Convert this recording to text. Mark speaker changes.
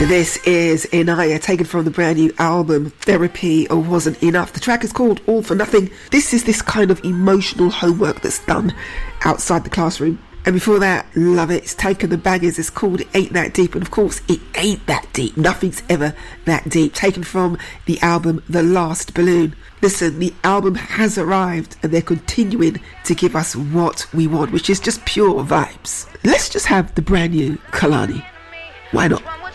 Speaker 1: This is Inaya, taken from the brand new album Therapy Wasn't Enough. The track is called All For Nothing. This is this kind of emotional homework that's done outside the classroom. And before that, love it, it's Tank and the Bangers. It's called It Ain't That Deep. And of course, it ain't that deep. Nothing's ever that deep. Taken from the album The Last Balloon. Listen, the album has arrived and they're continuing to give us what we want, which is just pure vibes. Let's just have the brand new Kalani. Why not?